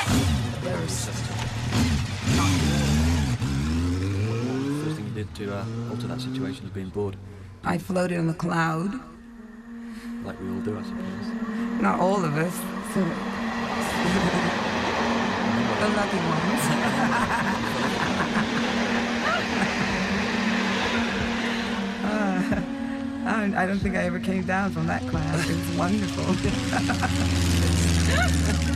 First thing you did to alter that situation was being bored. I floated on a cloud. Like we all do, I suppose. Not all of us. So the lucky ones. I don't think I ever came down from that cloud. It was wonderful.